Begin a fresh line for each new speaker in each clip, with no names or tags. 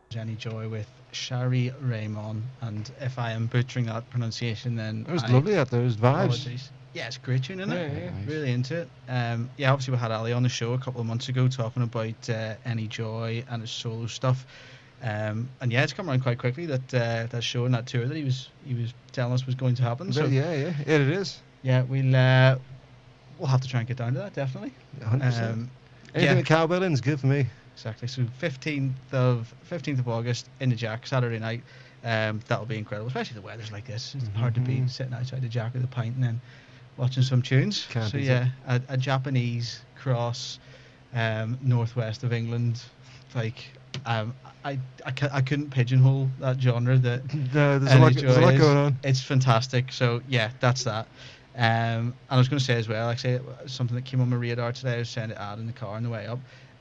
Jenny Joy with Shari Raymond, and if I am butchering that pronunciation, then
It was lovely out there. It was vibes.
apologies. Yeah, it's a great tune, isn't it?
Yeah.
Nice.
Really into it. Yeah, obviously we had Ali on the show a couple of months ago talking about Any Joy and his solo stuff. And yeah, it's come around quite quickly that show and that tour that he was telling us was going to happen. So
Yeah, it is.
yeah, we'll have to try and get down to that, definitely.
100%. Anything
Yeah.
at Cowbelling is good for me.
Exactly. So 15th of August in the Jack, Saturday night. That'll be incredible, especially the weather's like this. It's hard to beat sitting outside the Jack with a pint and then watching some tunes.
Can't
so
beat
yeah, a Japanese cross, northwest of England. Like I couldn't pigeonhole that genre. That
No, there's a lot
Joy is.
going on.
It's fantastic. So yeah, that's that. And I was going to say as well, like say something that came on my radar today. I was saying to Ad in the car on the way up.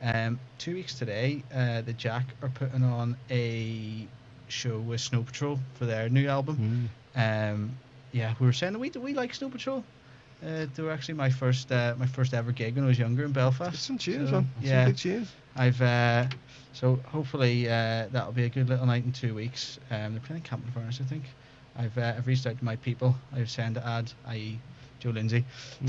2 weeks today, the Jack are putting on a show with Snow Patrol for their new album. Yeah, we were saying that we like Snow Patrol. They were actually my first ever gig when I was younger in Belfast.
It's some tunes,
So,
man.
yeah.
Some big tunes.
I've so hopefully that'll be a good little night in 2 weeks. They're playing Campbell Furnace, I think. I've reached out to my people. I've sent an ad, i.e. Joe Lindsay.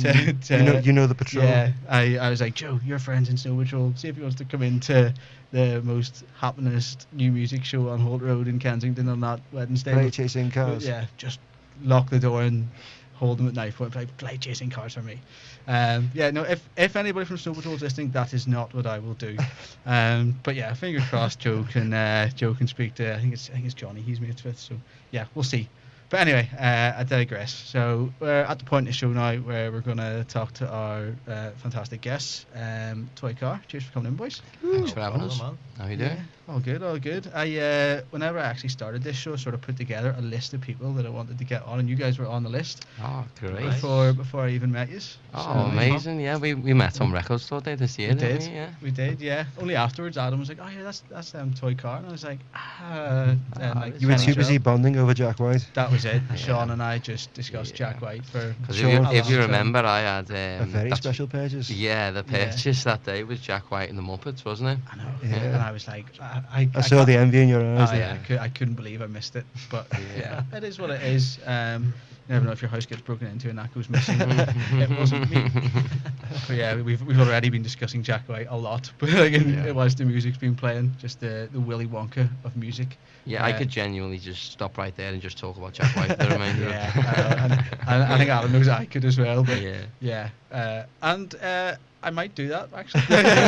You know the patrol.
Yeah, I was like, Joe, your friend's in Snow Patrol. See if he wants to come into the most happeningest new music show on Holt Road in Kensington on that Wednesday.
Play chasing cars.
Yeah, just lock the door and hold them at knife point. Play chasing cars for me. Yeah, no. If anybody from Snow Patrol is listening, that is not what I will do. But yeah, fingers crossed. Joe can speak to. I think it's Johnny he's mates with. So yeah, we'll see. But anyway, I digress. So we're at the point in the show now where we're going to talk to our fantastic guests. Toy Car, cheers for coming in, boys.
Thanks for having us.
man.
How you doing?
All good. Whenever I actually started this show, I sort of put together a list of people that I wanted to get on, and you guys were on the list
Oh, great.
before I even met you.
Oh, amazing. Yeah, we met on Record Store Day this year,
We
didn't
did.
we? Yeah.
We did, yeah. Only afterwards, Adam was like, "Oh yeah, that's Toy Car," and I was like, "Ah." And like
You were
Kenny
too
as well.
busy bonding over Jack White.
That was it.
Yeah.
Sean and I just discussed
Yeah.
Jack White for.
Because
Sean
if you
Alan
remember, I had
A very
that's-
special pages.
Yeah, the purchase that day was Jack White and the Muppets, wasn't it?
I know.
Yeah.
And I was like, I
I saw the envy in your eyes.
Oh, yeah, I couldn't believe I missed it. But yeah, it is what it is. You never know if your house gets broken into and that goes missing. It wasn't me. But yeah, we've already been discussing Jack White a lot. But like, whilst the music's been playing, just the Willy Wonka of music.
Yeah, I could genuinely just stop right there and just talk about Jack White for the remainder of
Yeah, and I think Adam knows I could as well. But
Yeah.
and I might do that actually.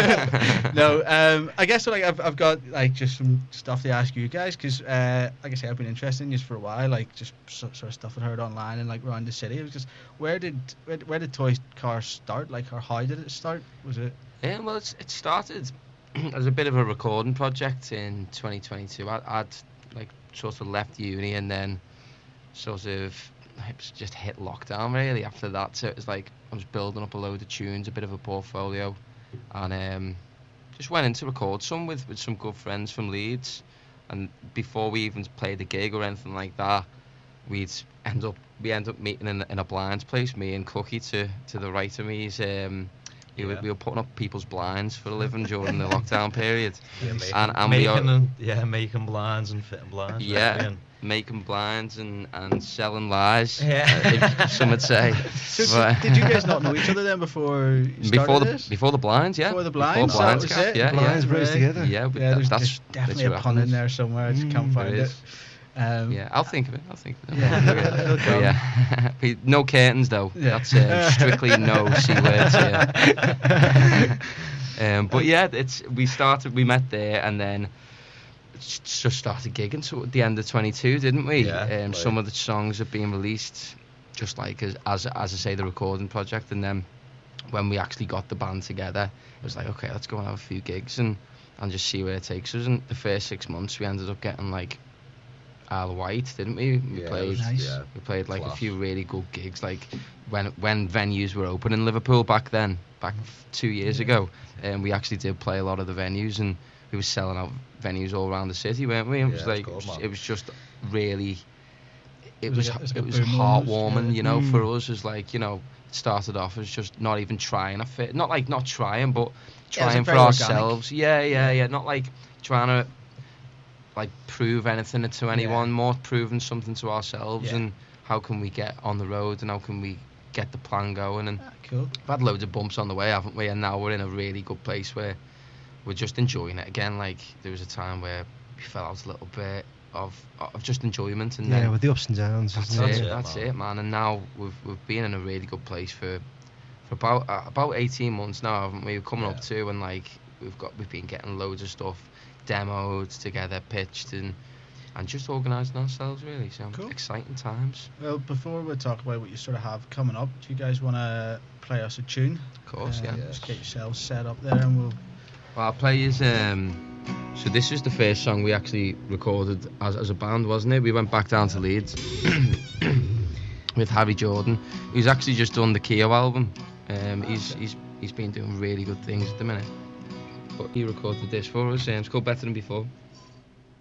No, I guess like I've got like just some stuff to ask you guys because like I say, I've been interested in this for a while, like just sort of stuff I heard online and like around the city. It was just where did Toy Car start? Like, or how did it start? Was it?
Yeah, well, it started as a bit of a recording project in 2022. I'd like sort of left uni and then sort of just hit lockdown really after that. So it was like I was building up a load of tunes, a bit of a portfolio, and just went in to record some with some good friends from Leeds. And before we even played a gig or anything like that, we end up meeting in a blinds place, me and Cookie to the right of me. We were putting up people's blinds for a living during the lockdown period.
Making blinds and fitting blinds.
Yeah, making blinds and selling lies.
Yeah.
Some would say.
So did you guys not know each other then before you started this?
Before the blinds, yeah.
Before the blinds, that was
Cast,
it?
yeah,
Blinds
yeah.
brace together.
Yeah, but
Yeah, there's
that's
definitely a
what
pun in
happens.
there somewhere. I just can't find
there
it.
is. Yeah, I'll think of it.
Yeah.
But yeah. No curtains though.
Yeah.
That's strictly no C words here. But yeah, we met there and then just started gigging so at the end of 22, didn't we?
Yeah,
some of the songs have been released just like as I say, the recording project, and then when we actually got the band together, it was like, okay, let's go and have a few gigs and just see where it takes us. And the first 6 months we ended up getting like Isle of Wight, didn't we? We played
nice.
we played like
Class.
a few really good gigs, like when venues were open in Liverpool back 2 years ago, and we actually did play a lot of the venues, and we were selling out venues all around the city, weren't we? It was like
cool, man.
it was just really it
Was
was
it a
it was
boom almost,
heartwarming,
yeah.
you know, for us. As like, you know, it started off as just not even trying a fit, not trying, but
Yeah, it was
trying for
very organic.
ourselves. Yeah, not like trying to like prove anything to anyone, more proving something to ourselves,
Yeah.
and how can we get on the road and how can we get the plan going. And
Cool.
we've had loads of bumps on the way, haven't we? And now we're in a really good place where we're just enjoying it again. Like there was a time where we fell out a little bit of just enjoyment, and
Yeah,
then
with the ups and downs.
that's
isn't
it,
it?
that's it, man. And now we've been in a really good place for about 18 months now, haven't we? We're coming up to, and like we've been getting loads of stuff demoed together, pitched, and just organising ourselves really. So
Cool.
exciting times.
Well, before we talk about what you sort of have coming up, do you guys want to play us a tune?
Of course, yeah.
Just get yourselves set up there, and we'll.
Well, I'll play is so this is the first song we actually recorded as a band, wasn't it? We went back down to Leeds with Harry Jordan, who's actually just done the Keo album. He's been doing really good things at the minute. But he recorded this for us. It's called Better Than Before.